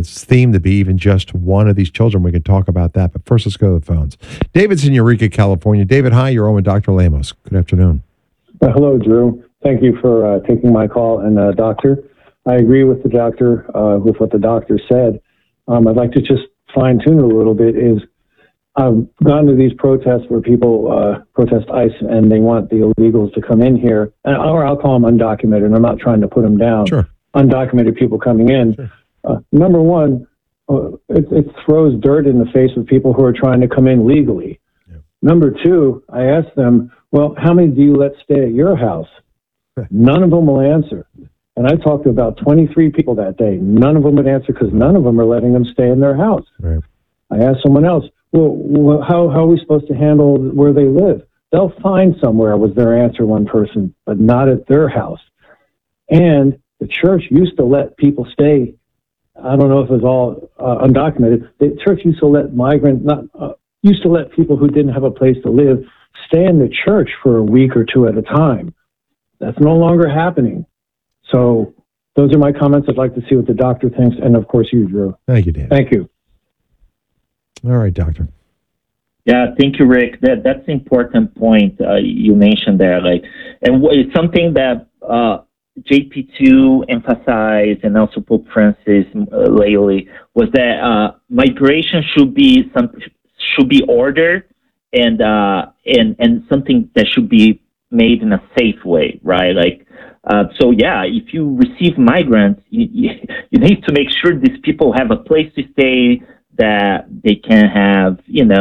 this theme to be even just one of these children. We can talk about that. But first, let's go to the phones. David's in Eureka, California. David, hi. You're on with Dr. Lemos. Good afternoon. Hello, Drew. Thank you for taking my call. And doctor, I agree with the doctor, with what the doctor said. I'd like to just fine tune it a little bit. I've gone to these protests where people protest ICE and they want the illegals to come in here, or I'll call them undocumented. I'm not trying to put them down. Sure. Undocumented people coming in. Sure. Number one, it throws dirt in the face of people who are trying to come in legally. Yeah. Number two, I asked them, well, how many do you let stay at your house? None of them will answer. And I talked to about 23 people that day. None of them would answer because none of them are letting them stay in their house. Right. I asked someone else, well, how are we supposed to handle where they live? They'll find somewhere, was their answer, one person, but not at their house. And the church used to let people stay. I don't know if it was all undocumented. The church used to let used to let people who didn't have a place to live stay in the church for a week or two at a time. That's no longer happening. So those are my comments. I'd like to see what the doctor thinks. And of course, you, Drew. Thank you, Dan. Thank you. All right, doctor. Yeah, thank you, Rick. That's an important point you mentioned there. And it's something that JP2 emphasized, and also Pope Francis lately, was that migration should be ordered and something that should be made in a safe way, right? So yeah, if you receive migrants, you need to make sure these people have a place to stay, that they can have,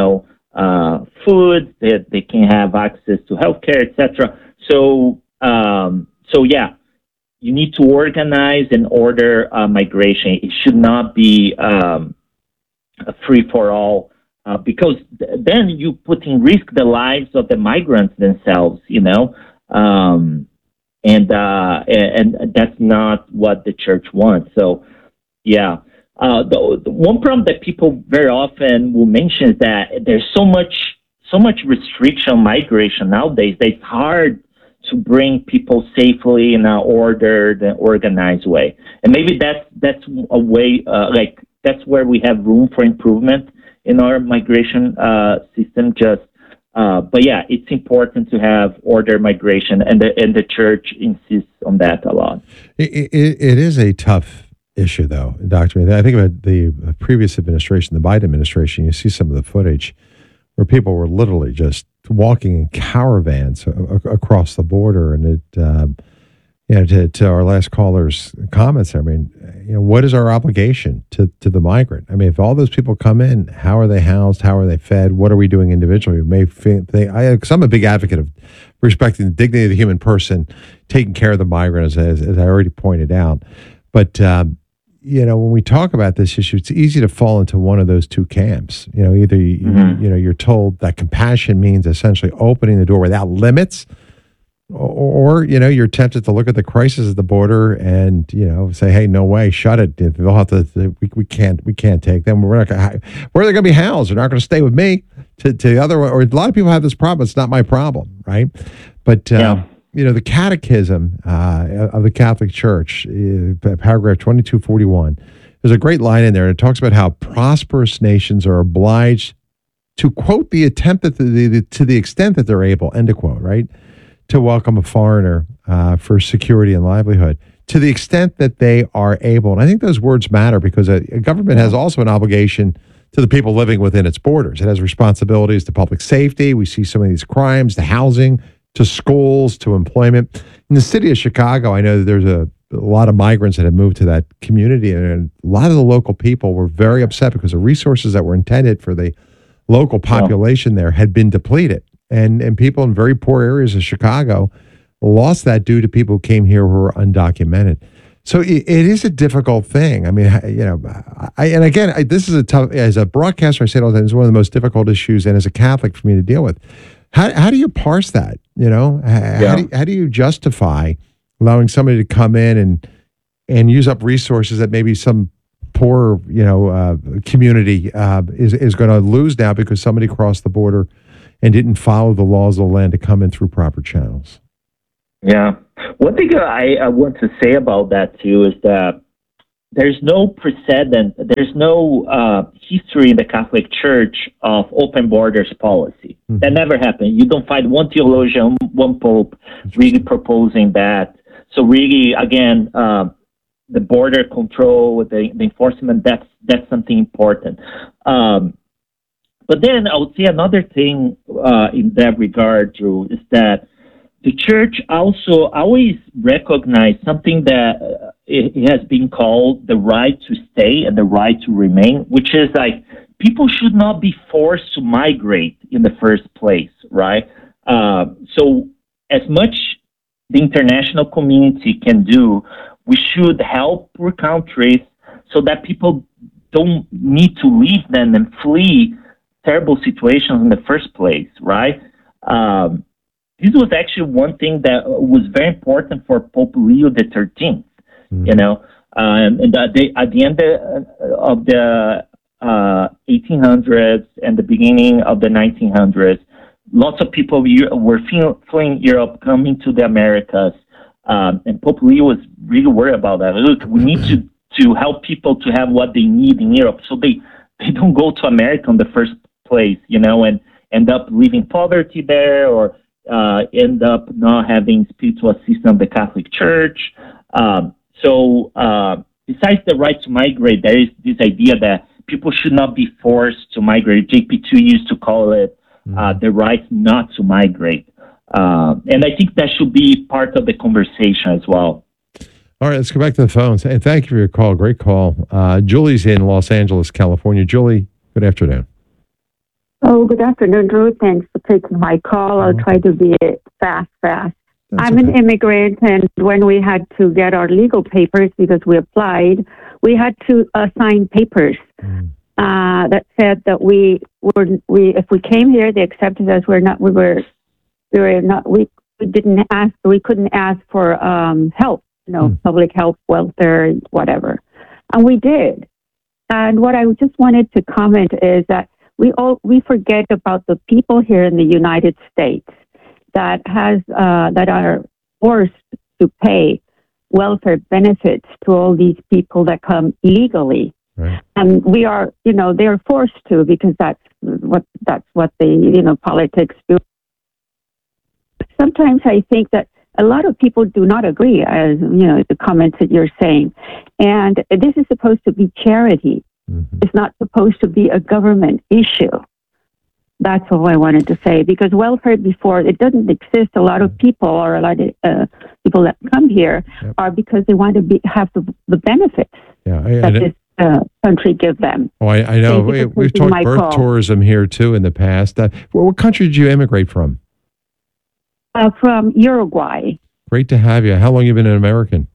food, that they can have access to healthcare, etc. So yeah, you need to organize and order migration. It should not be a free for all, because then you put in risk the lives of the migrants themselves, and that's not what the church wants. So yeah. The one problem that people very often will mention is that there's so much restriction on migration nowadays that it's hard to bring people safely in an ordered and organized way. And maybe that's a way, that's where we have room for improvement in our migration system. But yeah, it's important to have ordered migration, and the church insists on that a lot. It is a tough issue, though, Doctor. I think about the previous administration, the Biden administration. You see some of the footage where people were literally just walking in caravans across the border, and it, to our last caller's comments, I mean, what is our obligation to the migrant? I mean, if all those people come in, how are they housed? How are they fed? What are we doing individually? Because I'm a big advocate of respecting the dignity of the human person, taking care of the migrant, as I already pointed out. But when we talk about this issue, it's easy to fall into one of those two camps. Either you're told that compassion means essentially opening the door without limits, or you're tempted to look at the crisis at the border and say, hey, no way, shut it. They'll have to. We can't take them. We're not going. Where are they going to be housed? They're not going to stay with me. To the other, or a lot of people have this problem. It's not my problem, right? But the Catechism of the Catholic Church, paragraph 2241, there's a great line in there. It talks about how prosperous nations are obliged to, quote, the attempt that to the extent that they're able, end of quote, right, to welcome a foreigner for security and livelihood, to the extent that they are able. And I think those words matter because a government has also an obligation to the people living within its borders. It has responsibilities to public safety. We see some of these crimes, to housing, to schools, to employment. In the city of Chicago, I know that there's a lot of migrants that have moved to that community, and a lot of the local people were very upset because the resources that were intended for the local population there had been depleted. And people in very poor areas of Chicago lost that due to people who came here who were undocumented. So it is a difficult thing. I mean, this is a tough, as a broadcaster, I say it all the time, it's one of the most difficult issues, and as a Catholic for me to deal with. How do you parse that? How do you justify allowing somebody to come in and use up resources that maybe some poor community is going to lose now because somebody crossed the border and didn't follow the laws of the land to come in through proper channels? Yeah, one thing I want to say about that too is that there's no precedent, there's no history in the Catholic Church of open borders policy. Mm-hmm. That never happened. You don't find one theologian, one pope really proposing that. So really, again, the border control, the enforcement, that's something important. But then I would say another thing in that regard, Drew, is that the church also always recognized something that it has been called the right to stay and the right to remain, which is like people should not be forced to migrate in the first place, right? So as much the international community can do, we should help poor countries so that people don't need to leave them and flee terrible situations in the first place, right? This was actually one thing that was very important for Pope Leo XIII. Mm-hmm. You know, and at the end of the 1800s and the beginning of the 1900s, lots of people were fleeing Europe, coming to the Americas, and Pope Leo was really worried about that. Look, we need to help people to have what they need in Europe, so they don't go to America in the first place, you know, and end up living poverty there, or end up not having spiritual assistance of the Catholic Church. So besides the right to migrate, there is this idea that people should not be forced to migrate. JP2 used to call it the right not to migrate. And I think that should be part of the conversation as well. All right, let's go back to the phones. And thank you for your call. Great call. Julie's in Los Angeles, California. Julie, good afternoon. Oh, good afternoon, Drew. Thanks for taking my call. I'll try to be fast. I'm an immigrant, and when we had to get our legal papers because we applied, we had to sign papers that said that we if we came here, they accepted us. We couldn't ask for help, you know, public health, welfare, whatever, and we did. And what I just wanted to comment is that we forget about the people here in the United States that are forced to pay welfare benefits to all these people that come illegally. Right. And we are, you know, they're forced to because that's what the, you know, politics do. Sometimes I think that a lot of people do not agree, as you know, the comments that you're saying. And this is supposed to be charity. Mm-hmm. It's not supposed to be a government issue. That's all I wanted to say, because welfare before, it doesn't exist. A lot of people, or a lot of people that come here are because they want to have the benefits that this country gives them. Oh, I know. We've talked birth tourism here, too, in the past. What country did you immigrate from? From Uruguay. Great to have you. How long have you been an American?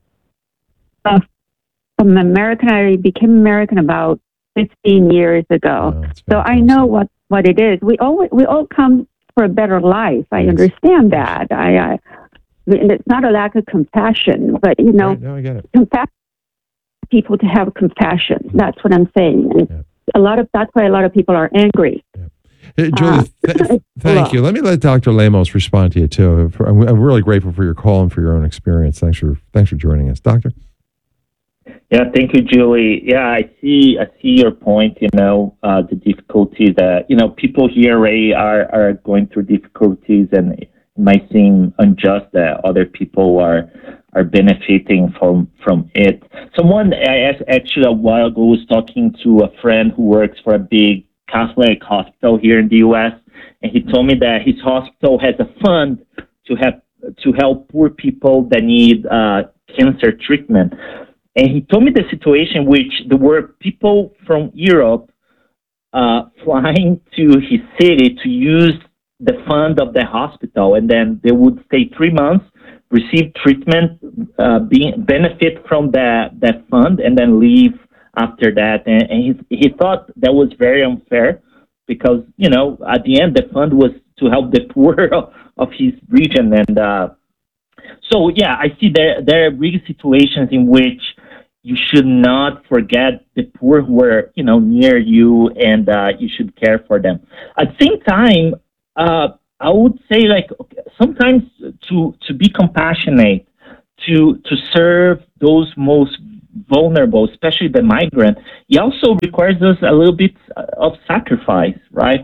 From American, I became American about 15 years ago. Oh, so I know what it is. We all come for a better life. I understand that. It's not a lack of compassion, but you know, no, I get it. People to have compassion. That's what I'm saying. And that's why a lot of people are angry. Julie, thank you. Let me let Dr. Lemos respond to you too. I'm really grateful for your call and for your own experience. Thanks for joining us, Doctor. Yeah, thank you, Julie. Yeah, I see your point. You know, the difficulties that people here already are going through difficulties, and it might seem unjust that other people are benefiting from it. Someone I asked actually a while ago was talking to a friend who works for a big Catholic hospital here in the U.S., and he told me that his hospital has a fund to help poor people that need cancer treatment. And he told me the situation in which there were people from Europe flying to his city to use the fund of the hospital, and then they would stay 3 months, receive treatment, benefit from that fund, and then leave after that. And he thought that was very unfair because, at the end, the fund was to help the poor of his region. And so, yeah, I see there are really situations in which you should not forget the poor who are, near you, and you should care for them. At the same time, I would say, sometimes to be compassionate, to serve those most vulnerable, especially the migrant, it also requires us a little bit of sacrifice, right?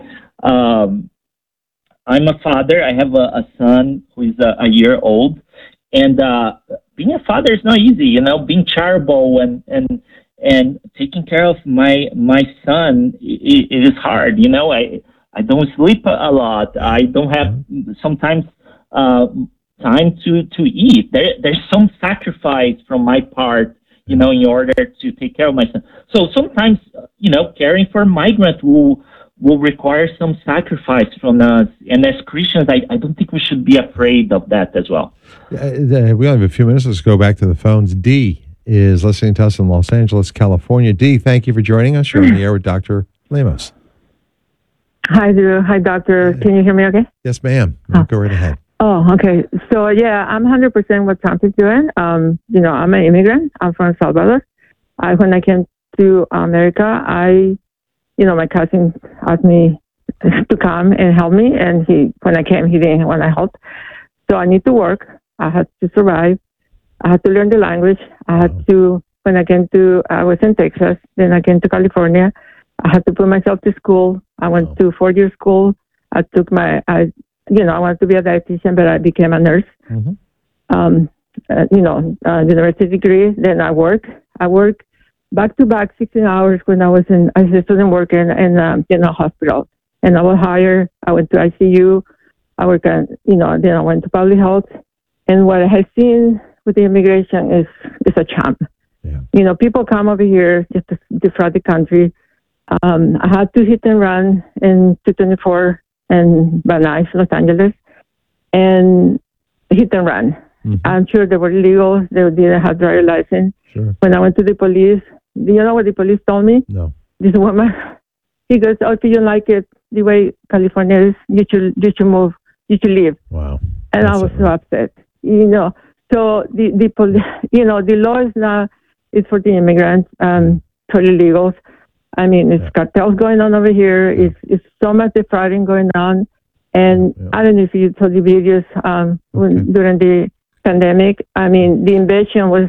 I'm a father. I have a son who is a year old, and being a father is not easy. Being charitable and taking care of my son, it is hard. I don't sleep a lot. I don't have sometimes time to eat. There's some sacrifice from my part, in order to take care of my son. So sometimes, caring for migrants will require some sacrifice from us. And as Christians, I don't think we should be afraid of that as well. We only have a few minutes. Let's go back to the phones. Dee is listening to us in Los Angeles, California. Dee, thank you for joining us. You're on the air with Dr. Lemos. Hi, Drew. Hi, doctor. Can you hear me okay? Yes, ma'am. Go right ahead. Oh, okay. So, yeah, I'm 100% what Trump is doing. I'm an immigrant. I'm from El Salvador. When I came to America, my cousin asked me to come and help me. And when I came, he didn't want to help. So I need to work. I had to survive. I had to learn the language. I was in Texas. Then I came to California. I had to put myself to school. I went to 4-year school. I wanted to be a dietitian, but I became a nurse. University degree. Then I work back to back 16 hours when I was as a student working in a hospital. And I was hired. I went to ICU. I worked then I went to public health. And what I have seen with the immigration is a champ. Yeah. People come over here just to defraud the country. I had to hit and run in 224 and Van Nuys, Los Angeles, and hit and run. I'm sure they were illegal. They didn't have driver's license. Sure. When I went to the police, do you know what the police told me? No. This woman, he goes, if you don't like it the way California is, you should move, you should leave. Wow. And I was so upset. So the law is not, it's for the immigrants, totally legal. I mean, it's cartels going on over here. It's so much defrauding going on. And I don't know if you saw the videos during the pandemic. I mean, the invasion was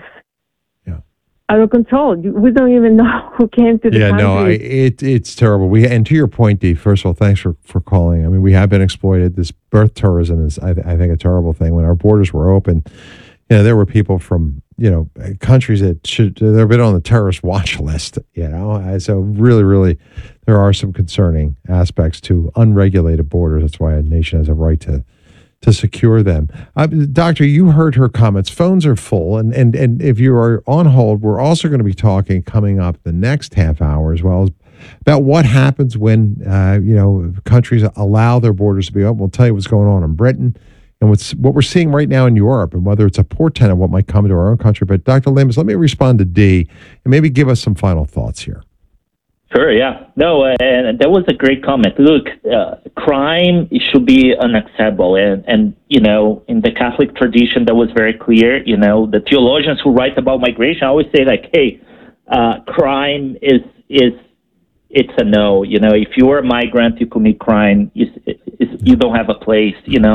out of control. We don't even know who came to the country. It's terrible. And to your point, Dee, first of all, thanks for calling. I mean, we have been exploited. This birth tourism is, I think, a terrible thing. When our borders were open, there were people from, countries that they've been on the terrorist watch list, So really, really, there are some concerning aspects to unregulated borders. That's why a nation has a right to secure them. Doctor, you heard her comments. Phones are full. And if you are on hold, we're also going to be talking coming up the next half hour as well about what happens when, countries allow their borders to be open. We'll tell you what's going on in Britain and what we're seeing right now in Europe and whether it's a portent of what might come to our own country. But Dr. Lemos, let me respond to Dee and maybe give us some final thoughts here. Sure, yeah. No, and that was a great comment. Look, crime should be unacceptable. And in the Catholic tradition, that was very clear. The theologians who write about migration always say, hey, crime is it's a no. If you're a migrant, you commit crime, you don't have a place,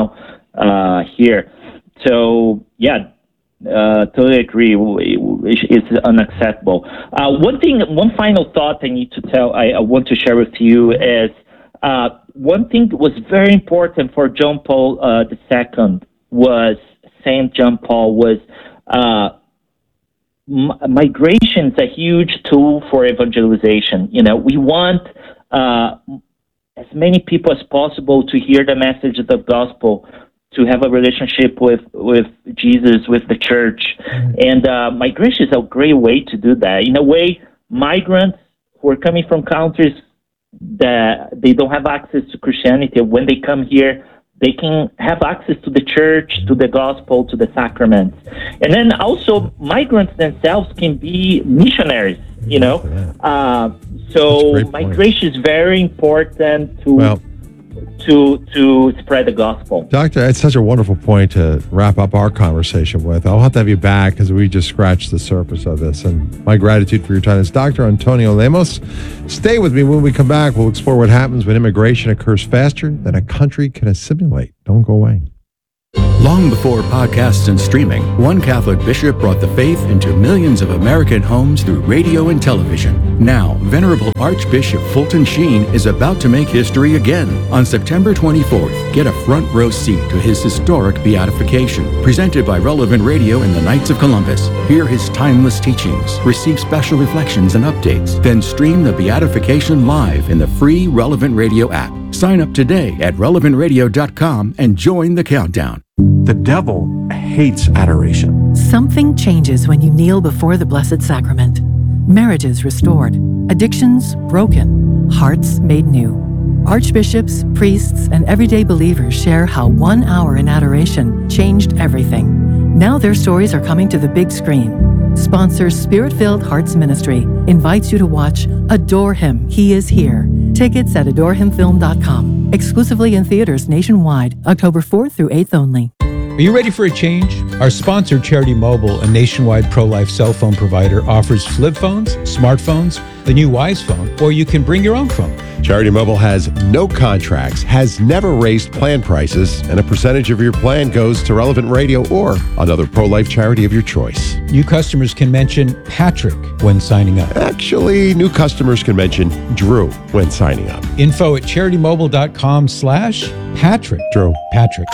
here. So, yeah. Totally agree. It's unacceptable. One final thought I want to share with you is one thing that was very important for John Paul II was Saint John Paul was migration is a huge tool for evangelization. We want as many people as possible to hear the message of the gospel, to have a relationship with Jesus, with the church. And migration is a great way to do that. In a way, migrants who are coming from countries that they don't have access to Christianity, when they come here, they can have access to the church, to the gospel, to the sacraments. And then also migrants themselves can be missionaries, So migration is very important to spread the gospel. Doctor, it's such a wonderful point to wrap up our conversation with. I'll have to have you back because we just scratched the surface of this. And my gratitude for your time. It's Dr. Antonio Lemos. Stay with me. When we come back, we'll explore what happens when immigration occurs faster than a country can assimilate. Don't go away. Long before podcasts and streaming, one Catholic bishop brought the faith into millions of American homes through radio and television. Now, Venerable Archbishop Fulton Sheen is about to make history again. On September 24th, get a front row seat to his historic beatification, presented by Relevant Radio and the Knights of Columbus. Hear his timeless teachings, receive special reflections and updates, then stream the beatification live in the free Relevant Radio app. Sign up today at relevantradio.com and join the countdown. The devil hates adoration. Something changes when you kneel before the Blessed Sacrament. Marriages restored, addictions broken, hearts made new. Archbishops, priests, and everyday believers share how 1 hour in adoration changed everything. Now their stories are coming to the big screen. Sponsor Spirit-Filled Hearts Ministry invites you to watch Adore Him, He Is Here. Tickets at adorehimfilm.com. Exclusively in theaters nationwide, October 4th through 8th only. Are you ready for a change? Our sponsor, Charity Mobile, a nationwide pro-life cell phone provider, offers flip phones, smartphones, the new Wise phone, or you can bring your own phone. Charity Mobile has no contracts, has never raised plan prices, and a percentage of your plan goes to Relevant Radio or another pro-life charity of your choice. New customers can mention Patrick when signing up. Actually, new customers can mention Drew when signing up. Info at CharityMobile.com/Patrick. Drew. Patrick.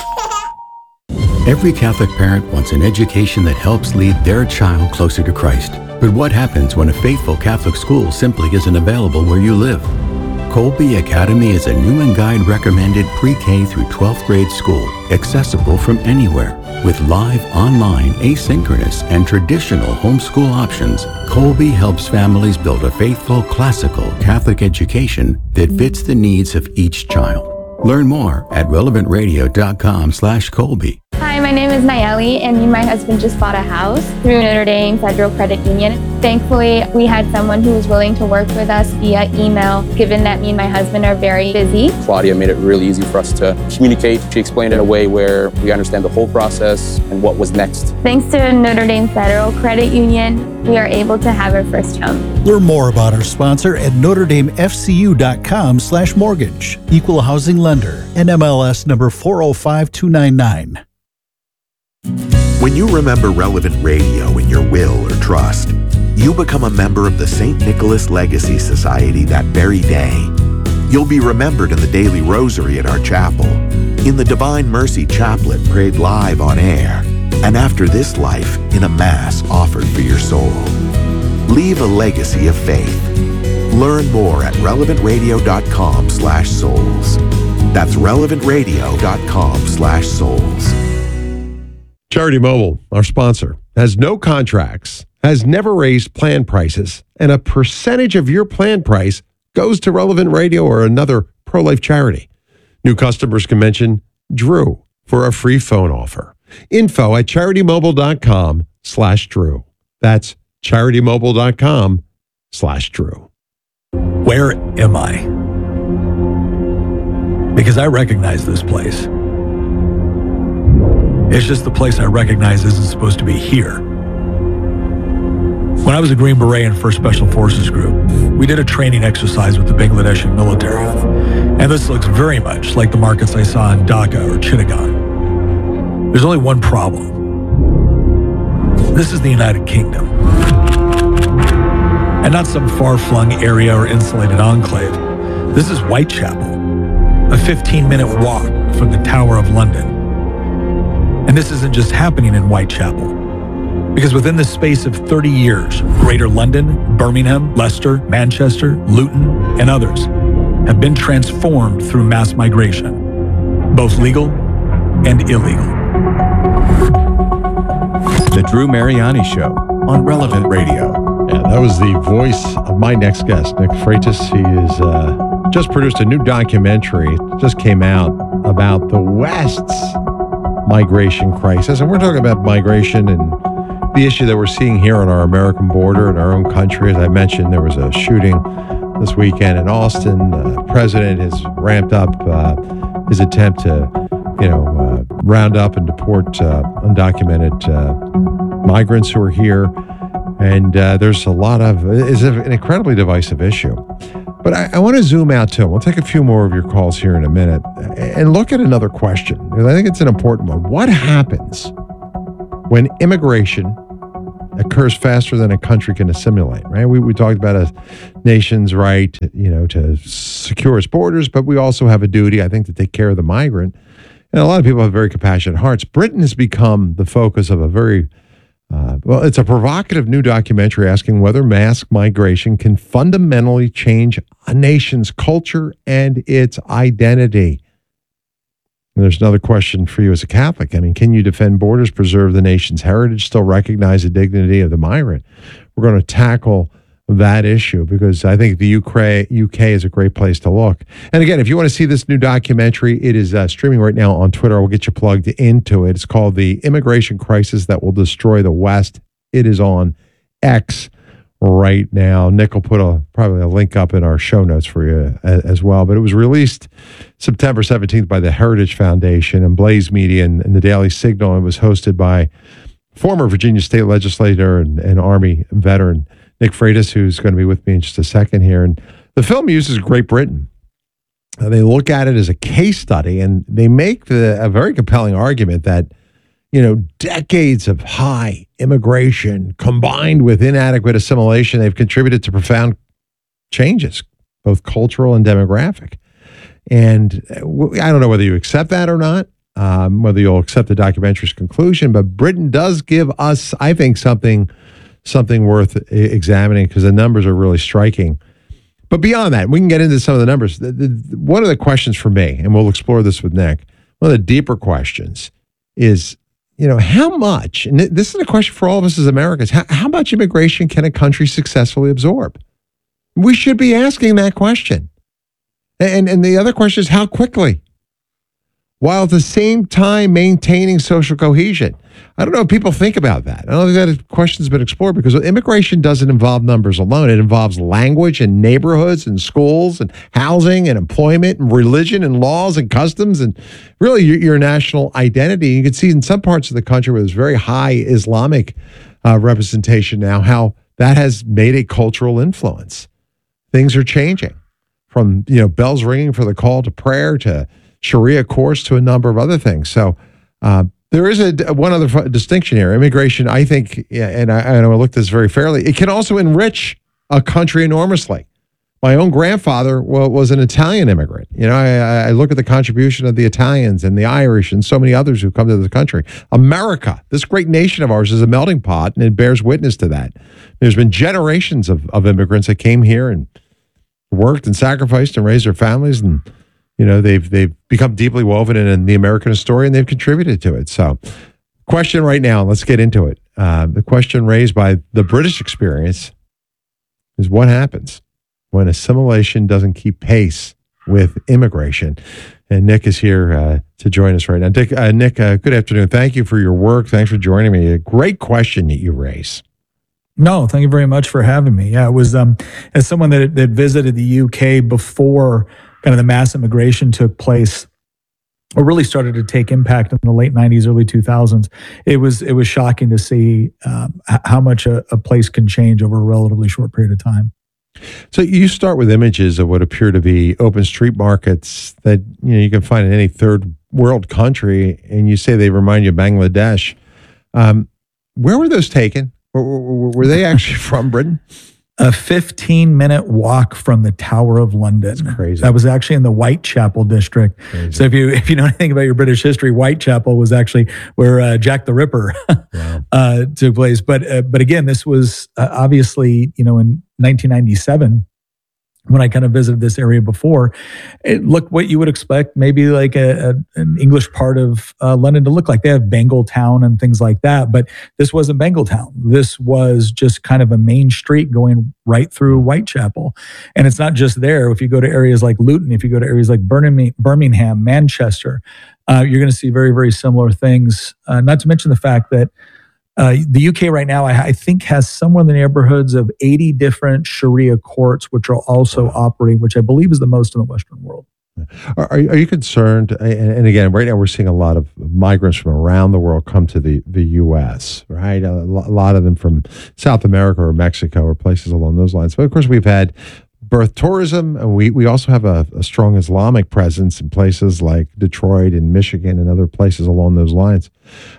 Every Catholic parent wants an education that helps lead their child closer to Christ. But what happens when a faithful Catholic school simply isn't available where you live? Colby Academy is a Newman Guide recommended pre-K through 12th grade school, accessible from anywhere. With live, online, asynchronous, and traditional homeschool options, Colby helps families build a faithful, classical Catholic education that fits the needs of each child. Learn more at relevantradio.com/Colby. Hi, my name is Nayeli, and me and my husband just bought a house through Notre Dame Federal Credit Union. Thankfully, we had someone who was willing to work with us via email, given that me and my husband are very busy. Claudia made it really easy for us to communicate. She explained it in a way where we understand the whole process and what was next. Thanks to Notre Dame Federal Credit Union, we are able to have our first home. Learn more about our sponsor at NotreDameFCU.com/mortgage. Equal housing lender. NMLS number 405299. When you remember Relevant Radio in your will or trust, you become a member of the St. Nicholas Legacy Society that very day. You'll be remembered in the daily rosary at our chapel, in the Divine Mercy Chaplet prayed live on air, and after this life in a Mass offered for your soul. Leave a legacy of faith. Learn more at relevantradio.com/souls. That's relevantradio.com/souls. Charity Mobile, our sponsor, has no contracts, has never raised plan prices, and a percentage of your plan price goes to Relevant Radio or another pro-life charity. New customers can mention Drew for a free phone offer. Info at CharityMobile.com/Drew. That's CharityMobile.com/Drew. Where am I? Because I recognize this place. It's just the place I recognize isn't supposed to be here. When I was a Green Beret in 1st Special Forces Group, we did a training exercise with the Bangladeshi military. And this looks very much like the markets I saw in Dhaka or Chittagong. There's only one problem. This is the United Kingdom. And not some far-flung area or insulated enclave. This is Whitechapel, a 15-minute walk from the Tower of London. And this isn't just happening in Whitechapel, because within the space of 30 years, Greater London, Birmingham, Leicester, Manchester, Luton, and others have been transformed through mass migration, both legal and illegal. The Drew Mariani Show on Relevant Radio. Yeah, that was the voice of my next guest, Nick Freitas. He has just produced a new documentary, just came out, about the West's migration crisis. And we're talking about migration and the issue that we're seeing here on our American border in our own country. As I mentioned, there was a shooting this weekend in Austin. The president has ramped up his attempt to, round up and deport undocumented migrants who are here. And there's it's an incredibly divisive issue. But I want to zoom out too. We'll take a few more of your calls here in a minute and look at another question, because I think it's an important one. What happens when immigration occurs faster than a country can assimilate, right? We talked about a nation's right, to secure its borders, but we also have a duty, I think, to take care of the migrant. And a lot of people have very compassionate hearts. Britain has become the focus of a very, it's a provocative new documentary asking whether mass migration can fundamentally change a nation's culture and its identity. And there's another question for you as a Catholic. I mean, can you defend borders, preserve the nation's heritage, still recognize the dignity of the migrant? We're going to tackle that issue because I think the UK is a great place to look. And again, if you want to see this new documentary, it is streaming right now on Twitter. We'll get you plugged into it. It's called The Immigration Crisis That Will Destroy the West. It is on X right now. Nick will put probably a link up in our show notes for you as well. But it was released September 17th by the Heritage Foundation and Blaze Media and the Daily Signal. It was hosted by former Virginia state legislator and Army veteran Nick Freitas, who's going to be with me in just a second here. And the film uses Great Britain. They look at it as a case study, and they make a very compelling argument that, decades of high immigration combined with inadequate assimilation, they've contributed to profound changes, both cultural and demographic. And I don't know whether you accept that or not, whether you'll accept the documentary's conclusion, but Britain does give us, I think, something worth examining because the numbers are really striking. But beyond that, we can get into some of the numbers. One of the questions for me, and we'll explore this with Nick, one of the deeper questions is, how much, and this is a question for all of us as Americans, how much immigration can a country successfully absorb? We should be asking that question. And the other question is how quickly, while at the same time maintaining social cohesion. I don't know if people think about that. I don't think that question's been explored because immigration doesn't involve numbers alone. It involves language and neighborhoods and schools and housing and employment and religion and laws and customs and really your national identity. You can see in some parts of the country where there's very high Islamic representation now, how that has made a cultural influence. Things are changing from, bells ringing for the call to prayer to Sharia courts to a number of other things. So there is one other distinction here. Immigration, I think, and I look at this very fairly, it can also enrich a country enormously. My own grandfather was an Italian immigrant. I look at the contribution of the Italians and the Irish and so many others who come to the country. America, this great nation of ours, is a melting pot, and it bears witness to that. There's been generations of immigrants that came here and worked and sacrificed and raised their families, and they've become deeply woven in the American story, and they've contributed to it. So, question right now, let's get into it. The question raised by the British experience is what happens when assimilation doesn't keep pace with immigration? And Nick is here to join us right now. Nick, good afternoon. Thank you for your work. Thanks for joining me. A great question that you raise. No, thank you very much for having me. Yeah, it was as someone that visited the UK before kind of the mass immigration took place, or really started to take impact in the late 90s, early 2000s. It was shocking to see how much a place can change over a relatively short period of time. So you start with images of what appear to be open street markets that you can find in any third world country, and you say they remind you of Bangladesh. Where were those taken? Were they actually from Britain? A 15-minute walk from the Tower of London. That's crazy. That was actually in the Whitechapel district. Crazy. So if you know anything about your British history, Whitechapel was actually where Jack the Ripper took place. But again, this was obviously in 1997. When I kind of visited this area before, it looked what you would expect, maybe like an English part of London to look like. They have Bengal Town and things like that, but this wasn't Bengal Town. This was just kind of a main street going right through Whitechapel. And it's not just there. If you go to areas like Luton, if you go to areas like Birmingham, Manchester, you're going to see very, very similar things. Not to mention the fact that the UK right now, I think, has somewhere in the neighborhoods of 80 different Sharia courts, which are also operating, which I believe is the most in the Western world. Are you concerned? And again, right now we're seeing a lot of migrants from around the world come to the U.S., right? A lot of them from South America or Mexico or places along those lines. But of course, we've had birth tourism. And we also have a strong Islamic presence in places like Detroit and Michigan and other places along those lines.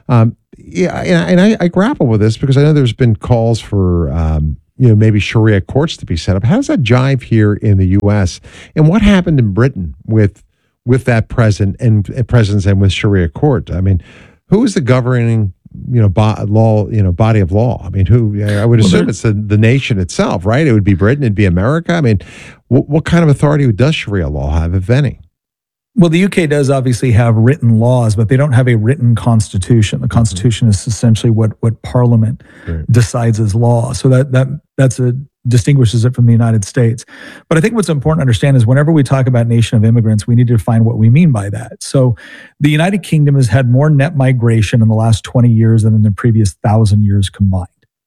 I grapple with this because I know there's been calls for maybe Sharia courts to be set up. How does that jive here in the U.S.? And what happened in Britain with that presence and with Sharia court? I mean, who is the governing body of law? I mean, I would assume it's the nation itself, right? It would be Britain, it'd be America. I mean, what kind of authority does Sharia law have, if any? Well, the UK does obviously have written laws, but they don't have a written constitution. The constitution is essentially what Parliament decides as law. So that's distinguishes it from the United States. But I think what's important to understand is whenever we talk about nation of immigrants, we need to define what we mean by that. So the United Kingdom has had more net migration in the last 20 years than in the previous 1,000 years combined.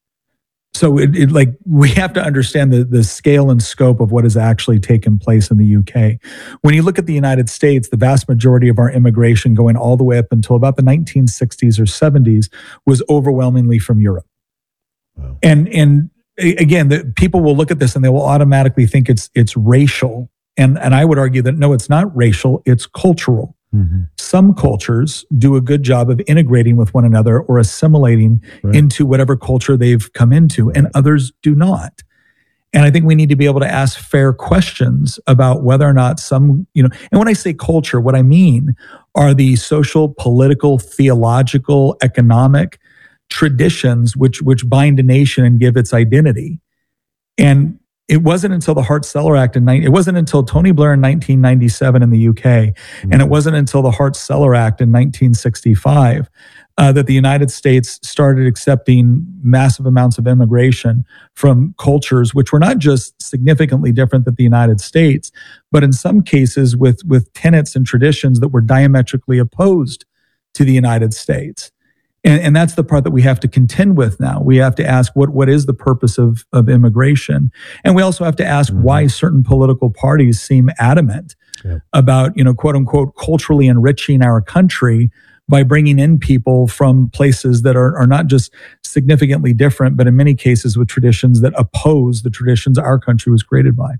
So we have to understand the scale and scope of what has actually taken place in the UK. When you look at the United States, the vast majority of our immigration going all the way up until about the 1960s or 70s was overwhelmingly from Europe. Wow. And again, people will look at this and they will automatically think it's racial. And I would argue that no, it's not racial, it's cultural. Mm-hmm. Some cultures do a good job of integrating with one another or assimilating into whatever culture they've come into, and others do not. And I think we need to be able to ask fair questions about whether or not and when I say culture, what I mean are the social, political, theological, economic traditions which bind a nation and give its identity. And it wasn't until the Hart-Celler Act it wasn't until Tony Blair in 1997 in the UK, and it wasn't until the Hart-Celler Act in 1965 that the United States started accepting massive amounts of immigration from cultures which were not just significantly different than the United States, but in some cases with tenets and traditions that were diametrically opposed to the United States. And that's the part that we have to contend with now. We have to ask what is the purpose of immigration? And we also have to ask why certain political parties seem adamant about, quote unquote, culturally enriching our country by bringing in people from places that are not just significantly different, but in many cases with traditions that oppose the traditions our country was created by.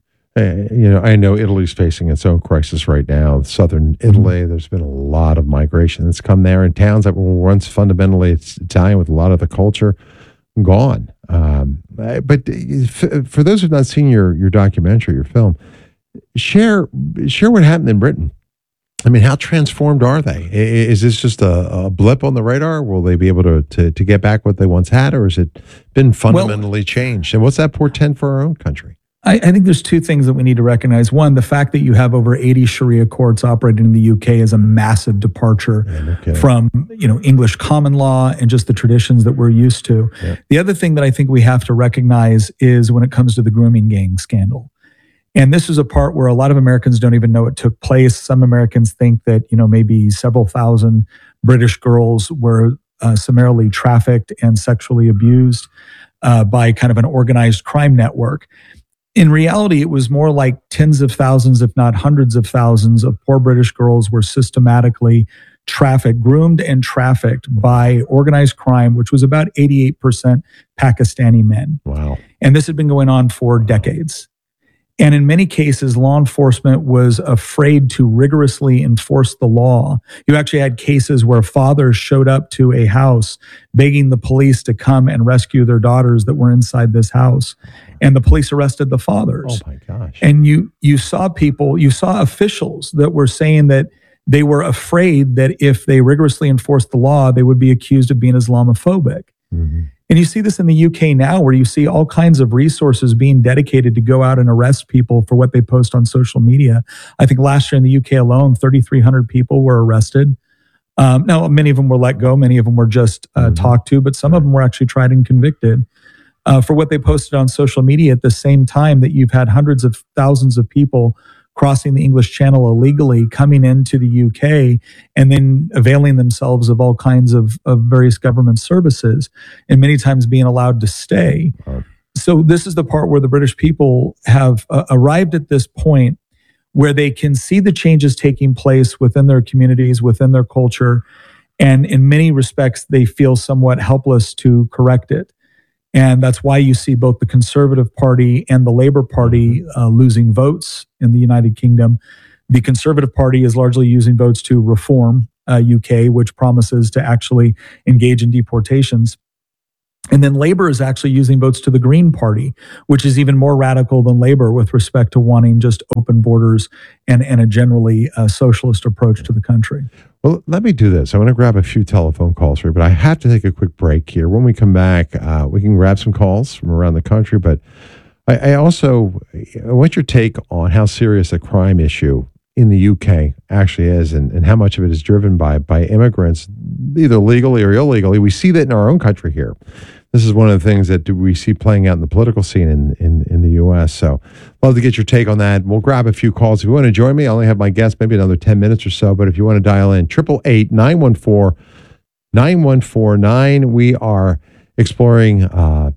I know Italy's facing its own crisis right now. Southern Italy, there's been a lot of migration that's come there, in towns that were once fundamentally Italian with a lot of the culture gone. But for those who've not seen your documentary, your film, share what happened in Britain. I mean, how transformed are they? Is this just a blip on the radar? Will they be able to get back what they once had, or has it been fundamentally changed? And what's that portend for our own country? I think there's two things that we need to recognize. One, the fact that you have over 80 Sharia courts operating in the UK is a massive departure from English common law and just the traditions that we're used to. Yeah. The other thing that I think we have to recognize is when it comes to the grooming gang scandal. And this is a part where a lot of Americans don't even know it took place. Some Americans think that maybe several thousand British girls were summarily trafficked and sexually abused by kind of an organized crime network. In reality, it was more like tens of thousands, if not hundreds of thousands of poor British girls were systematically groomed and trafficked by organized crime, which was about 88% Pakistani men. Wow. And this had been going on for decades. And in many cases, law enforcement was afraid to rigorously enforce the law. You actually had cases where fathers showed up to a house begging the police to come and rescue their daughters that were inside this house. And the police arrested the fathers. Oh my gosh. And you saw officials that were saying that they were afraid that if they rigorously enforced the law, they would be accused of being Islamophobic. Mm-hmm. And you see this in the UK now, where you see all kinds of resources being dedicated to go out and arrest people for what they post on social media. I think last year in the UK alone, 3,300 people were arrested. Now, many of them were let go. Many of them were just talked to, but some of them were actually tried and convicted for what they posted on social media at the same time that you've had hundreds of thousands of people crossing the English Channel illegally, coming into the UK, and then availing themselves of all kinds of various government services, and many times being allowed to stay. So this is the part where the British people have arrived at this point where they can see the changes taking place within their communities, within their culture, and in many respects, they feel somewhat helpless to correct it. And that's why you see both the Conservative Party and the Labour Party losing votes in the United Kingdom. The Conservative Party is largely using votes to reform UK, which promises to actually engage in deportations. And then Labour is actually using votes to the Green Party, which is even more radical than Labour with respect to wanting just open borders and a generally socialist approach to the country. Well, let me do this. I want to grab a few telephone calls for you, but I have to take a quick break here. When we come back, we can grab some calls from around the country, but I also want your take on how serious a crime issue in the UK actually is and how much of it is driven by immigrants, either legally or illegally. We see that in our own country here. This is one of the things that we see playing out in the political scene in the U.S. So love to get your take on that. We'll grab a few calls. If you want to join me, I only have my guests maybe another 10 minutes or so, but if you want to dial in, 888-914-9149. We are exploring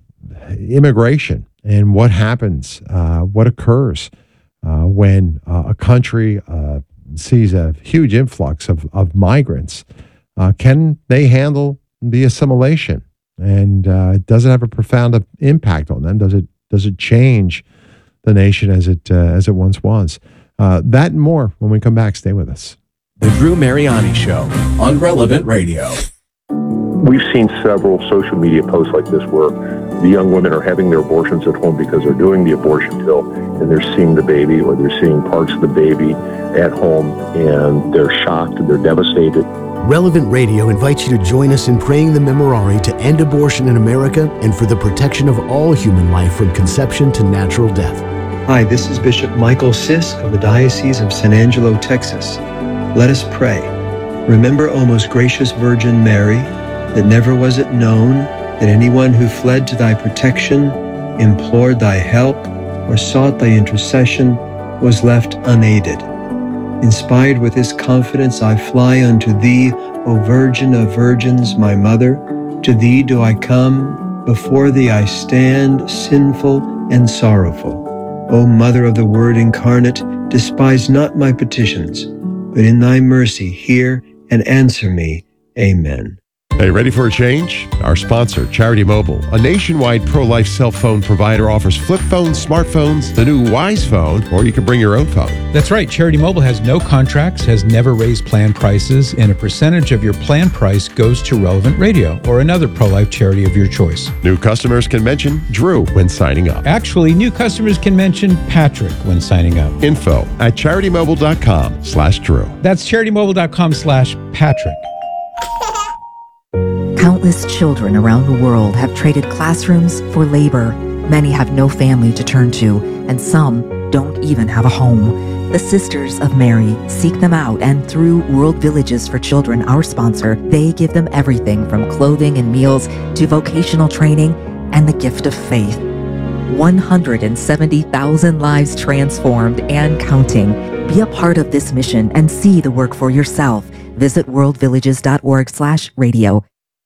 immigration and what happens, what occurs when a country sees a huge influx of migrants. Can they handle the assimilation? And does it have a profound impact on them? Does it change the nation as it once was? That and more when we come back. Stay with us. The Drew Mariani Show on Relevant Radio. We've seen several social media posts like this where the young women are having their abortions at home because they're doing the abortion pill and they're seeing the baby or they're seeing parts of the baby at home and they're shocked and they're devastated. Relevant Radio invites you to join us in praying the Memorare to end abortion in America and for the protection of all human life from conception to natural death. Hi, this is Bishop Michael Sisk of the Diocese of San Angelo, Texas. Let us pray. Remember, O most gracious Virgin Mary, that never was it known that anyone who fled to thy protection, implored thy help, or sought thy intercession was left unaided. Inspired with this confidence, I fly unto thee, O Virgin of Virgins, my Mother. To thee do I come, before thee I stand, sinful and sorrowful. O Mother of the Word incarnate, despise not my petitions, but in thy mercy hear and answer me. Amen. Hey, ready for a change? Our sponsor, Charity Mobile, a nationwide pro-life cell phone provider, offers flip phones, smartphones, the new Wise phone, or you can bring your own phone. That's right. Charity Mobile has no contracts, has never raised plan prices, and a percentage of your plan price goes to Relevant Radio or another pro-life charity of your choice. New customers can mention Drew when signing up. Actually, new customers can mention Patrick when signing up. Info at CharityMobile.com/Drew. That's CharityMobile.com/Patrick. Countless children around the world have traded classrooms for labor. Many have no family to turn to, and some don't even have a home. The Sisters of Mary seek them out, and through World Villages for Children, our sponsor, they give them everything from clothing and meals to vocational training and the gift of faith. 170,000 lives transformed and counting. Be a part of this mission and see the work for yourself. Visit worldvillages.org/radio.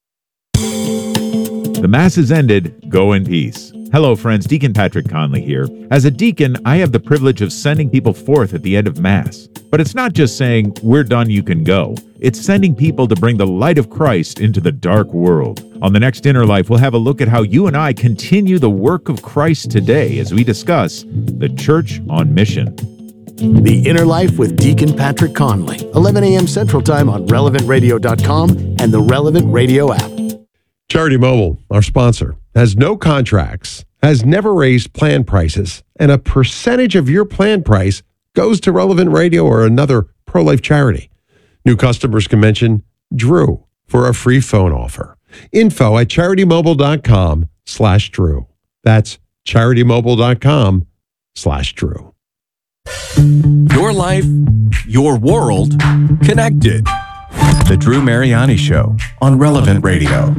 The Mass is ended. Go in peace. Hello, friends. Deacon Patrick Conley here. As a deacon, I have the privilege of sending people forth at the end of Mass. But it's not just saying, we're done, you can go. It's sending people to bring the light of Christ into the dark world. On the next Inner Life, we'll have a look at how you and I continue the work of Christ today as we discuss the Church on Mission. The Inner Life with Deacon Patrick Conley, 11 a.m. Central Time on RelevantRadio.com and the Relevant Radio app. Charity Mobile, our sponsor, has no contracts, has never raised plan prices, and a percentage of your plan price goes to Relevant Radio or another pro-life charity. New customers can mention Drew for a free phone offer. Info at CharityMobile.com/Drew. That's CharityMobile.com/Drew. Your life, your world, connected. The Drew Mariani Show on Relevant Radio.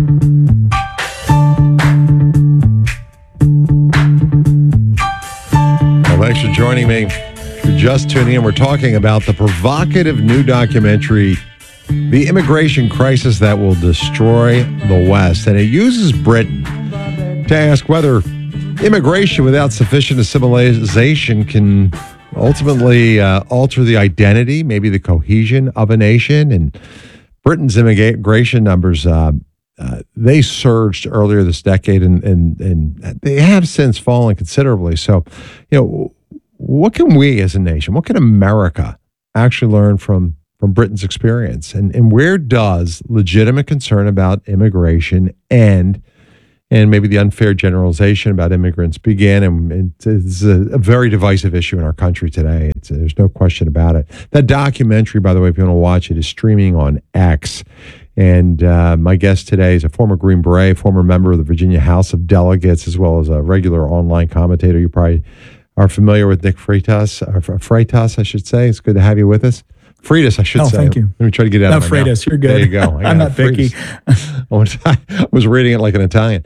Well, thanks for joining me. If you're just tuning in, we're talking about the provocative new documentary, The Immigration Crisis That Will Destroy the West. And it uses Britain to ask whether immigration without sufficient assimilation can ultimately alter the identity, maybe the cohesion of a nation. And Britain's immigration numbers they surged earlier this decade, and they have since fallen considerably. So, what can we as a nation, what can America actually learn from Britain's experience, and where does legitimate concern about immigration end, and maybe the unfair generalization about immigrants begin? And it's a very divisive issue in our country today. There's no question about it. That documentary, by the way, if you want to watch it, is streaming on X. And my guest today is a former Green Beret, former member of the Virginia House of Delegates, as well as a regular online commentator. You probably are familiar with Nick Freitas, I should say. It's good to have you with us. Freitas, I should say. Thank you. Let me try to get it out of my mouth. Freitas, you're good. There you go. I'm not picky. I was reading it like an Italian.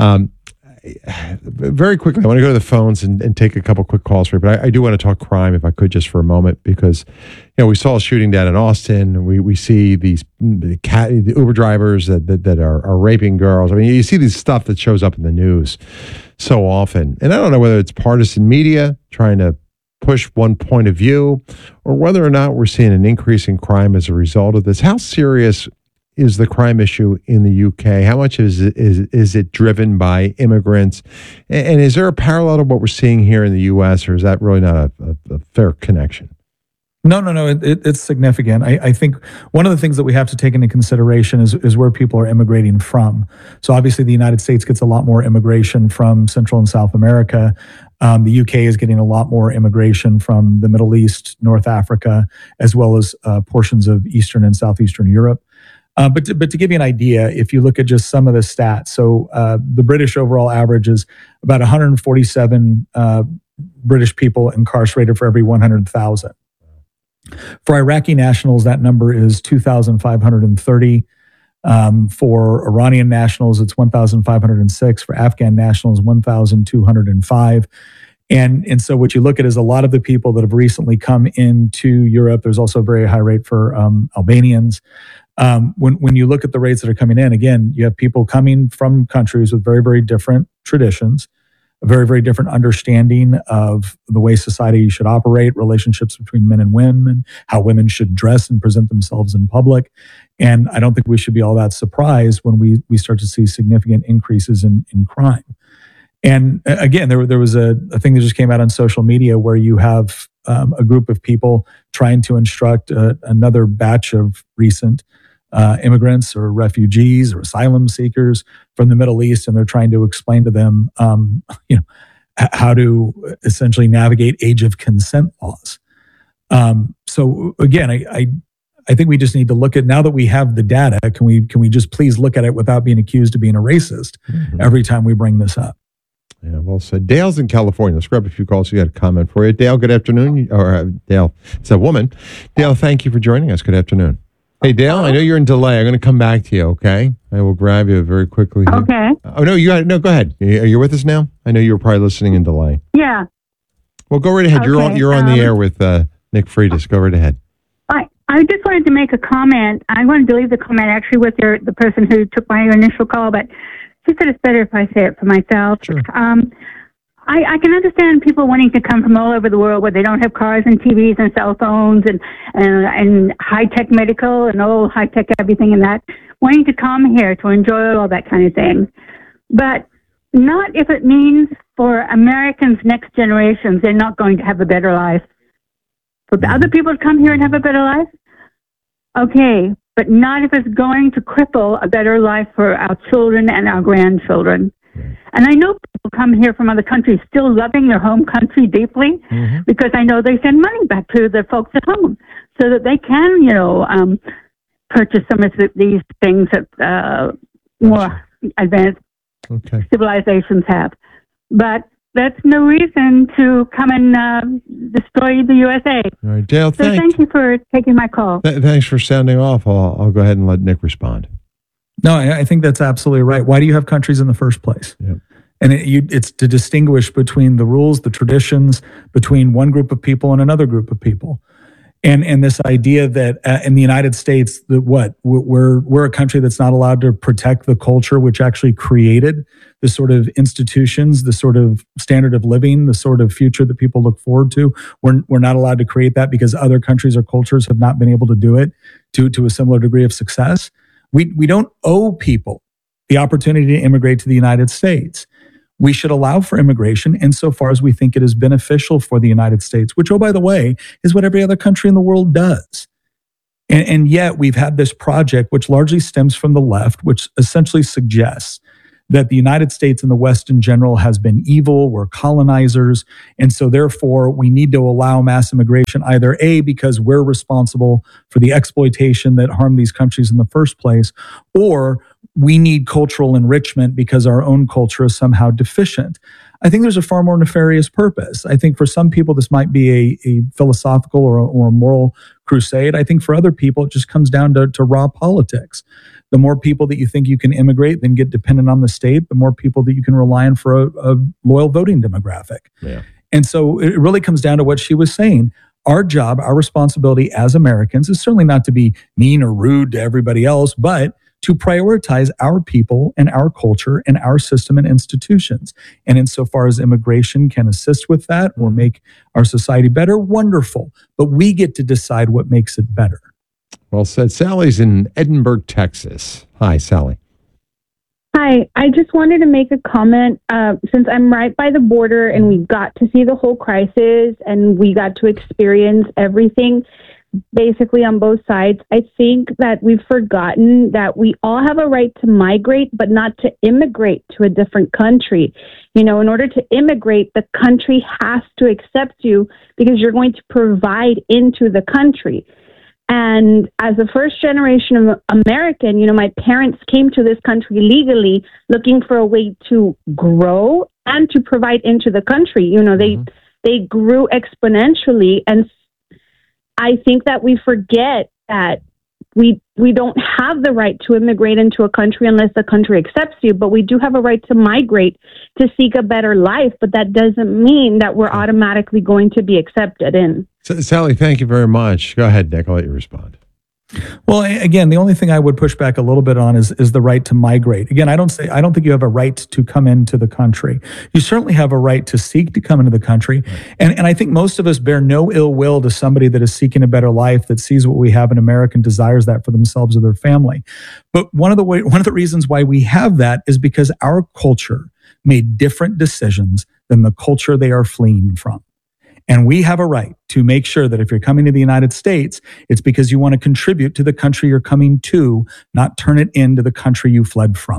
Very quickly, I want to go to the phones and take a couple quick calls for you, but I do want to talk crime, if I could, just for a moment, because we saw a shooting down in Austin. We see the Uber drivers that are raping girls. I mean, you see this stuff that shows up in the news so often, and I don't know whether it's partisan media trying to push one point of view, or whether or not we're seeing an increase in crime as a result of this. How serious is the crime issue in the UK? How much is it driven by immigrants? And is there a parallel to what we're seeing here in the US, or is that really not a fair connection? No. It's significant. I think one of the things that we have to take into consideration is where people are immigrating from. So obviously the United States gets a lot more immigration from Central and South America. The UK is getting a lot more immigration from the Middle East, North Africa, as well as portions of Eastern and Southeastern Europe. But to give you an idea, if you look at just some of the stats, so the British overall average is about 147 British people incarcerated for every 100,000. For Iraqi nationals, that number is 2,530. For Iranian nationals, it's 1,506. For Afghan nationals, 1,205. And so what you look at is a lot of the people that have recently come into Europe. There's also a very high rate for Albanians. When you look at the rates that are coming in, again, you have people coming from countries with very, very different traditions, a very, very different understanding of the way society should operate, relationships between men and women, how women should dress and present themselves in public. And I don't think we should be all that surprised when we start to see significant increases in crime. And again, there was a thing that just came out on social media where you have a group of people trying to instruct another batch of recent immigrants or refugees or asylum seekers from the Middle East, and they're trying to explain to them, how to essentially navigate age of consent laws. So again, I think we just need to look at, now that we have the data, can we just please look at it without being accused of being a racist every time we bring this up? Yeah, well said. Dale's in California. Let's grab a few calls. We got a comment for you. Dale, good afternoon. Or Dale, it's a woman. Dale, thank you for joining us. Good afternoon. Hey, Dale, I know you're in delay. I'm going to come back to you, okay? I will grab you very quickly here. Okay. Oh, no, go ahead. Are you with us now? I know you were probably listening in delay. Yeah. Well, go right ahead. Okay, You're on the air with Nick Freitas. Go right ahead. I just wanted to make a comment. I wanted to leave the comment actually with the person who took my initial call, but she said it's better if I say it for myself. Sure. I can understand people wanting to come from all over the world where they don't have cars and TVs and cell phones and high-tech medical and all high-tech everything and that, wanting to come here to enjoy all that kind of thing. But not if it means for Americans' next generations, they're not going to have a better life. For the other people to come here and have a better life, okay, but not if it's going to cripple a better life for our children and our grandchildren. And I know people come here from other countries still loving their home country deeply, because I know they send money back to their folks at home so that they can, purchase some of these things that more advanced civilizations have. But that's no reason to come and destroy the USA. All right, Dale, so thank you for taking my call. Thanks for sounding off. I'll go ahead and let Nick respond. No, I think that's absolutely right. Why do you have countries in the first place? Yep. And it's to distinguish between the rules, the traditions, between one group of people and another group of people. And this idea that in the United States, that we're a country that's not allowed to protect the culture which actually created the sort of institutions, the sort of standard of living, the sort of future that people look forward to. We're not allowed to create that because other countries or cultures have not been able to do it to a similar degree of success. We don't owe people the opportunity to immigrate to the United States. We should allow for immigration insofar as we think it is beneficial for the United States, which, oh, by the way, is what every other country in the world does. And yet we've had this project, which largely stems from the left, which essentially suggests that the United States and the West in general has been evil, we're colonizers, and so therefore we need to allow mass immigration, either A, because we're responsible for the exploitation that harmed these countries in the first place, or we need cultural enrichment because our own culture is somehow deficient. I think there's a far more nefarious purpose. I think for some people this might be a philosophical or a moral crusade. I think for other people it just comes down to raw politics. The more people that you think you can immigrate, then get dependent on the state, the more people that you can rely on for a loyal voting demographic. Yeah. And so it really comes down to what she was saying. Our job, our responsibility as Americans is certainly not to be mean or rude to everybody else, but to prioritize our people and our culture and our system and institutions. And insofar as immigration can assist with that or make our society better, wonderful. But we get to decide what makes it better. Well said. Sally's in Edinburgh, Texas. Hi, Sally. Hi, I just wanted to make a comment. Since I'm right by the border and we got to see the whole crisis and we got to experience everything basically on both sides, I think that we've forgotten that we all have a right to migrate, but not to immigrate to a different country. You know, in order to immigrate, the country has to accept you because you're going to provide into the country. And as a first generation of American, you know, my parents came to this country legally looking for a way to grow and to provide into the country. You know, they grew exponentially. And I think that we forget that we don't have the right to immigrate into a country unless the country accepts you, but we do have a right to migrate to seek a better life. But that doesn't mean that we're automatically going to be accepted in. Sally, thank you very much. Go ahead, Nick. I'll let you respond. Well, again, the only thing I would push back a little bit on is the right to migrate. Again, I don't think you have a right to come into the country. You certainly have a right to seek to come into the country. And I think most of us bear no ill will to somebody that is seeking a better life, that sees what we have in America and desires that for themselves or their family. But one of the reasons why we have that is because our culture made different decisions than the culture they are fleeing from. And we have a right to make sure that if you're coming to the United States, it's because you want to contribute to the country you're coming to, not turn it into the country you fled from.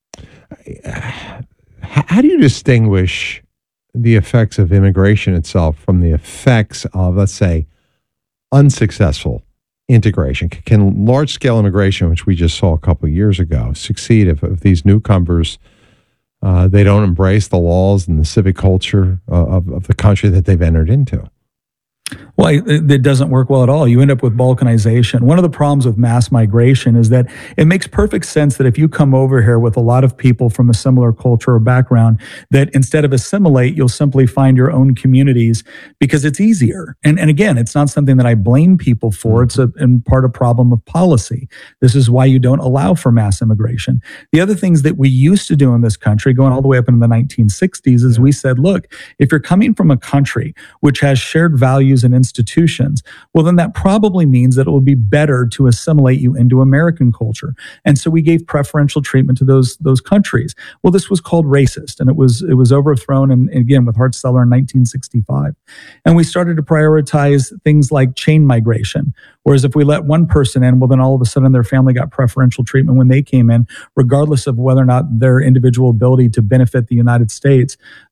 How do you distinguish the effects of immigration itself from the effects of, let's say, unsuccessful integration? Can large-scale immigration, which we just saw a couple of years ago, succeed if these newcomers they don't embrace the laws and the civic culture of the country that they've entered into? Well, it doesn't work well at all. You end up with balkanization. One of the problems with mass migration is that it makes perfect sense that if you come over here with a lot of people from a similar culture or background, that instead of assimilate, you'll simply find your own communities because it's easier. And again, it's not something that I blame people for. It's in part a problem of policy. This is why you don't allow for mass immigration. The other things that we used to do in this country, going all the way up into the 1960s, is we said, look, if you're coming from a country which has shared values and institutions, well, then that probably means that it will be better to assimilate you into American culture. And so we gave preferential treatment to those countries. Well, this was called racist, and it was overthrown, and again, with Hart-Celler in 1965. And we started to prioritize things like chain migration, whereas if we let one person in, well, then all of a sudden their family got preferential treatment when they came in, regardless of whether or not their individual ability to benefit the United States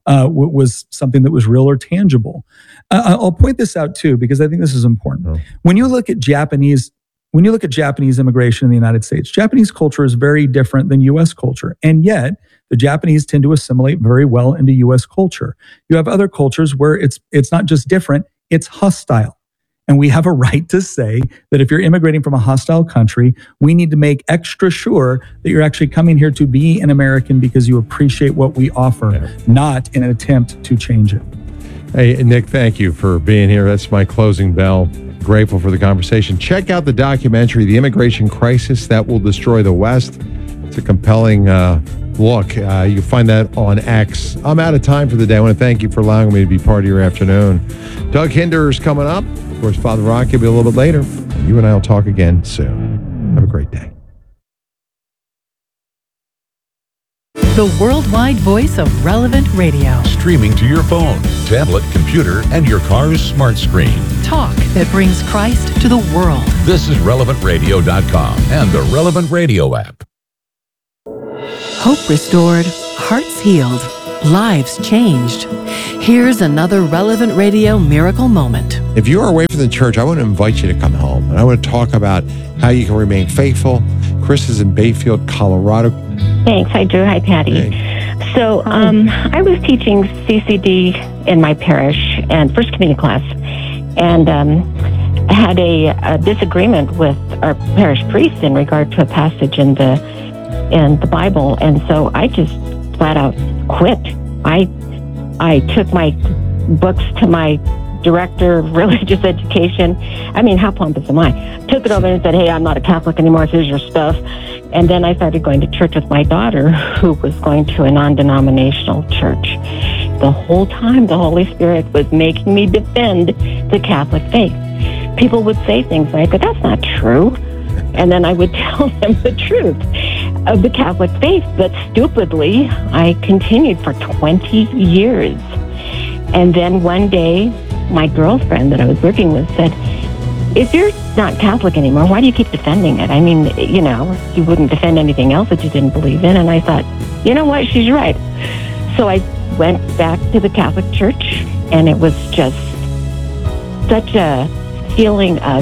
was something that was real or tangible. I'll point this out too, because I think this is important. When you look at Japanese immigration in the United States, Japanese culture is very different than U.S. culture, and yet the Japanese tend to assimilate very well into U.S. culture. You have other cultures where it's not just different, it's hostile. And we have a right to say that if you're immigrating from a hostile country, we need to make extra sure that you're actually coming here to be an American because you appreciate what we offer, not in an attempt to change it. Hey, Nick, thank you for being here. That's my closing bell. Grateful for the conversation. Check out the documentary, The Immigration Crisis That Will Destroy the West. It's a compelling look. You can find that on X. I'm out of time for the day. I want to thank you for allowing me to be part of your afternoon. Doug Hinder is coming up. Of course, Father Rocky will be a little bit later. You and I will talk again soon. Have a great day. the worldwide voice of Relevant Radio. Streaming to your phone, tablet, computer, and your car's smart screen. Talk that brings Christ to the world. This is RelevantRadio.com and the Relevant Radio app. Hope restored, hearts healed, lives changed. Here's another Relevant Radio miracle moment. If you are away from the church, I want to invite you to come home. And I want to talk about how you can remain faithful. Chris is in Bayfield, Colorado. Thanks. Hi, Drew. Hi, Patty. Hey. So I was teaching CCD in my parish and First Communion class, and I had a disagreement with our parish priest in regard to a passage in the Bible, and so I just flat out quit. I took my books to my director of religious education. I mean, how pompous am I? Took it over and said, hey, I'm not a Catholic anymore. Here's your stuff. And then I started going to church with my daughter, who was going to a non-denominational church. The whole time, the Holy Spirit was making me defend the Catholic faith. People would say things like, but that's not true. And then I would tell them the truth of the Catholic faith. But stupidly, I continued for 20 years. And then one day, my girlfriend that I was working with said, if you're not Catholic anymore, why do you keep defending it? I mean, you know, you wouldn't defend anything else that you didn't believe in. And I thought, you know what, she's right. So I went back to the Catholic Church, and it was just such a feeling of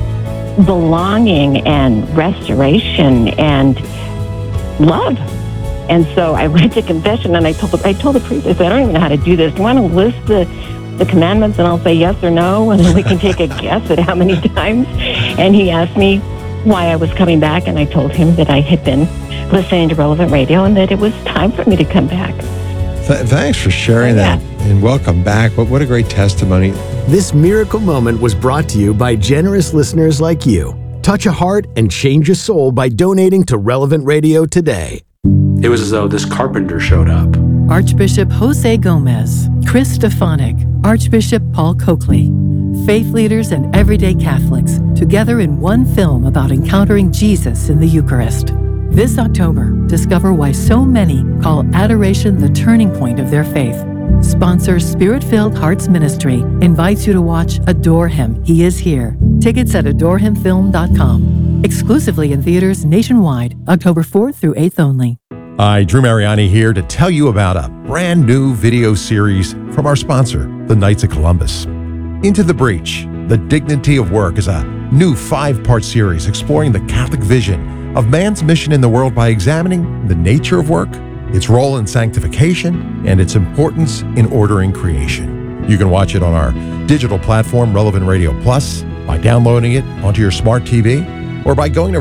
belonging and restoration and love. And so I went to confession, and I told the priest, I said, I don't even know how to do this. Do you want to list the commandments, and I'll say yes or no, and then we can take a guess at how many times? And he asked me why I was coming back, and I told him that I had been listening to Relevant Radio and that it was time for me to come back. Thanks for sharing that, and welcome back. What a great testimony. This miracle moment was brought to you by generous listeners like you. Touch a heart and change a soul by donating to Relevant Radio today. It was as though this carpenter showed up. Archbishop Jose Gomez, Chris Stefanik, Archbishop Paul Coakley, faith leaders and everyday Catholics together in one film about encountering Jesus in the Eucharist. This October, discover why so many call adoration the turning point of their faith. Sponsor Spirit-Filled Hearts Ministry invites you to watch Adore Him, He Is Here. Tickets at adorehimfilm.com. Exclusively in theaters nationwide, October 4th through 8th only. Hi, Drew Mariani here to tell you about a brand new video series from our sponsor, the Knights of Columbus. Into the Breach, The Dignity of Work is a new 5-part series exploring the Catholic vision of man's mission in the world by examining the nature of work, its role in sanctification, and its importance in ordering creation. You can watch it on our digital platform, Relevant Radio Plus, by downloading it onto your smart TV, or by going to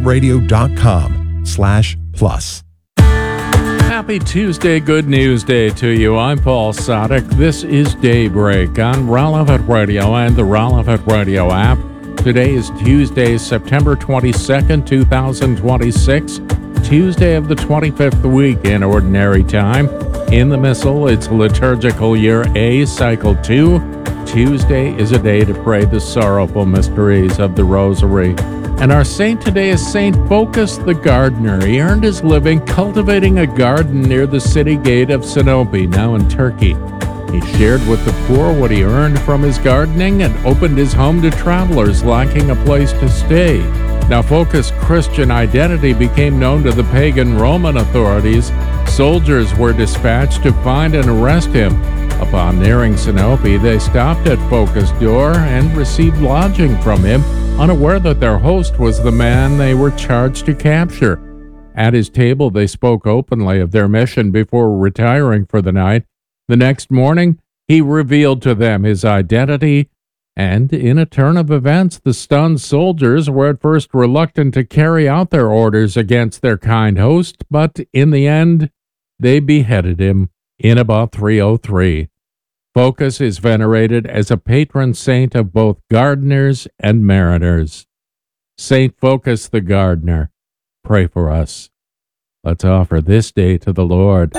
relevantradio.com/plus. Happy Tuesday, Good News Day to you. I'm Paul Sadek. This is Daybreak on Relevant Radio and the Relevant Radio app. Today is Tuesday, September 22nd, 2026. Tuesday of the 25th week in Ordinary Time. In the Missal, it's liturgical year A, cycle 2. Tuesday is a day to pray the sorrowful mysteries of the Rosary. And our saint today is Saint Phocas the Gardener. He earned his living cultivating a garden near the city gate of Sinope, now in Turkey. He shared with the poor what he earned from his gardening and opened his home to travelers lacking a place to stay. Now, Phocas' Christian identity became known to the pagan Roman authorities. Soldiers were dispatched to find and arrest him. Upon nearing Sinope, they stopped at Phocas' door and received lodging from him, unaware that their host was the man they were charged to capture. At his table, they spoke openly of their mission before retiring for the night. The next morning, he revealed to them his identity, and in a turn of events, the stunned soldiers were at first reluctant to carry out their orders against their kind host, but in the end, they beheaded him in about 303. Phocas is venerated as a patron saint of both gardeners and mariners. Saint Phocas the Gardener, pray for us. Let's offer this day to the Lord.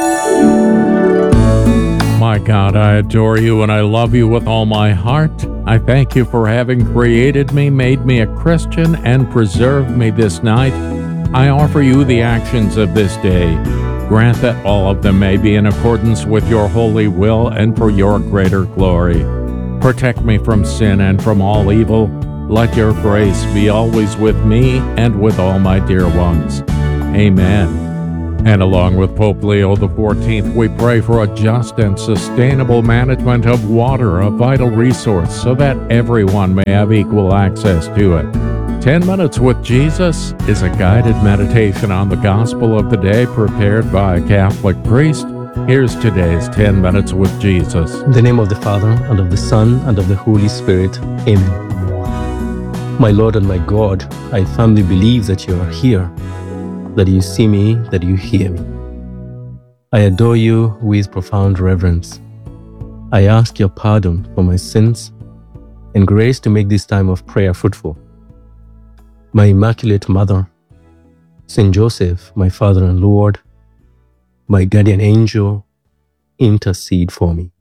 My God, I adore you and I love you with all my heart. I thank you for having created me, made me a Christian, and preserved me this night. I offer you the actions of this day. Grant that all of them may be in accordance with your holy will and for your greater glory. Protect me from sin and from all evil. Let your grace be always with me and with all my dear ones. Amen. And along with Pope Leo XIV, we pray for a just and sustainable management of water, a vital resource, so that everyone may have equal access to it. 10 Minutes with Jesus is a guided meditation on the gospel of the day prepared by a Catholic priest. Here's today's 10 Minutes with Jesus. In the name of the Father, and of the Son, and of the Holy Spirit. Amen. My Lord and my God, I firmly believe that you are here, that you see me, that you hear me. I adore you with profound reverence. I ask your pardon for my sins and grace to make this time of prayer fruitful. My Immaculate Mother, Saint Joseph, my Father and Lord, my guardian angel, intercede for me.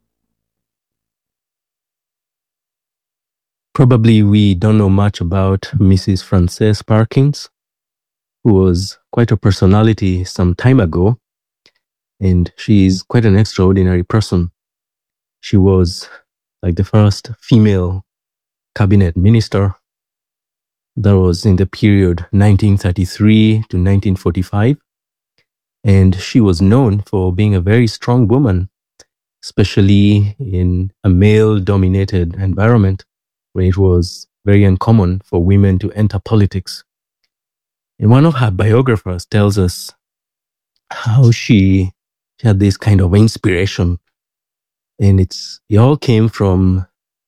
Probably we don't know much about Mrs. Frances Perkins, who was quite a personality some time ago, and she is quite an extraordinary person. She was like the first female cabinet minister. That was in the period 1933 to 1945, and she was known for being a very strong woman, especially in a male-dominated environment where it was very uncommon for women to enter politics. And one of her biographers tells us how she had this kind of inspiration, and it all came from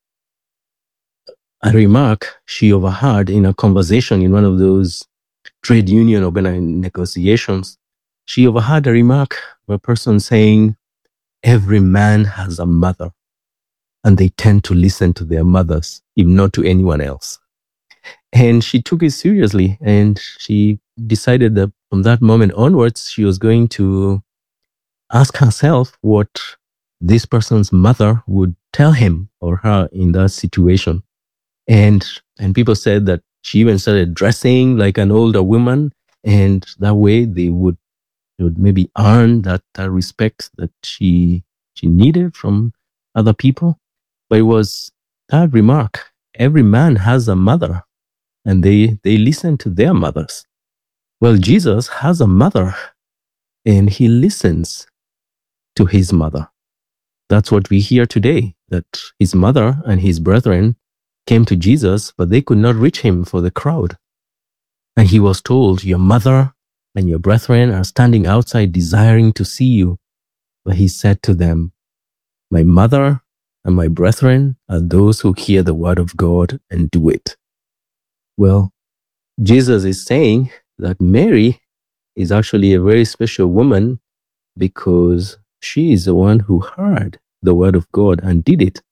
a remark she overheard in a conversation in one of those trade union negotiations. She overheard a remark of a person saying, "Every man has a mother, and they tend to listen to their mothers, if not to anyone else." And she took it seriously, and she decided that from that moment onwards, she was going to ask herself what this person's mother would tell him or her in that situation. And people said that she even started dressing like an older woman, and that way they would maybe earn that respect that she needed from other people. But it was that remark, every man has a mother, and they listen to their mothers. Well, Jesus has a mother, and he listens to his mother. That's what we hear today, that his mother and his brethren came to Jesus, but they could not reach him for the crowd. And he was told, "Your mother and your brethren are standing outside desiring to see you." But he said to them, "My mother and my brethren are those who hear the word of God and do it." Well, Jesus is saying that Mary is actually a very special woman because she is the one who heard the word of God and did it.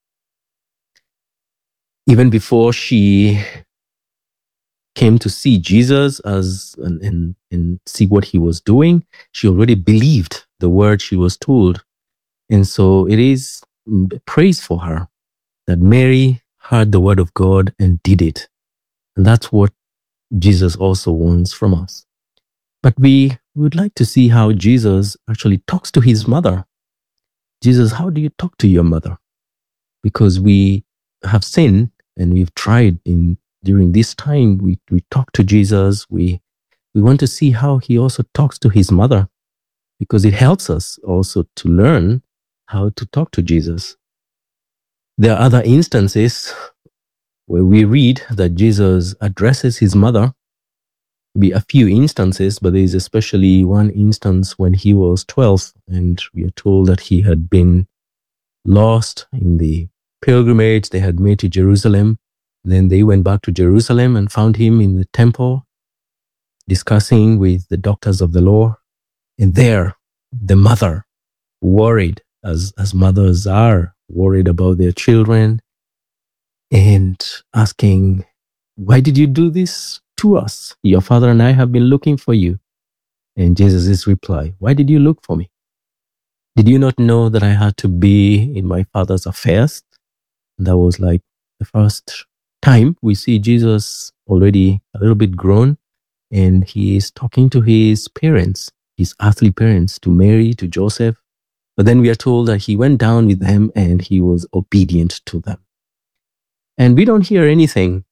Even before she came to see Jesus and see what he was doing, she already believed the word she was told. And so it is praise for her that Mary heard the word of God and did it. And that's what Jesus also wants from us. But we would like to see how Jesus actually talks to his mother. Jesus, how do you talk to your mother? Because we have sinned and we've tried during this time, we talk to Jesus. We want to see how he also talks to his mother, because it helps us also to learn how to talk to Jesus. There are other instances where we read that Jesus addresses his mother. Be a few instances, but there is especially one instance when he was 12, and we are told that he had been lost in the pilgrimage they had made to Jerusalem. Then they went back to Jerusalem and found him in the temple discussing with the doctors of the law. And there, the mother, worried, as mothers are, worried about their children, and asking, "Why did you do this to us? Your father and I have been looking for you." And Jesus' reply, "Why did you look for me? Did you not know that I had to be in my father's affairs?" And that was like the first time we see Jesus already a little bit grown, and he is talking to his parents, his earthly parents, to Mary, to Joseph. But then we are told that he went down with them and he was obedient to them. And we don't hear anything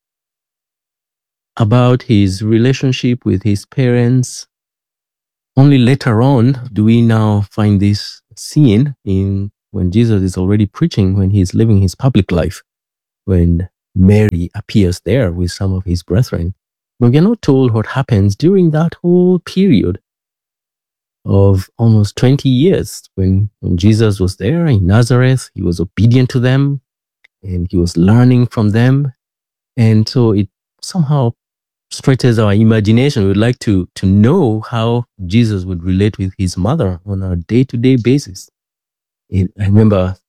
about his relationship with his parents. Only later on do we now find this scene in when Jesus is already preaching, when he's living his public life, when Mary appears there with some of his brethren. But we are not told what happens during that whole period of almost 20 years when Jesus was there in Nazareth. He was obedient to them and he was learning from them. And so it somehow stretches our imagination. We'd like to know how Jesus would relate with his mother on a day-to-day basis. I remember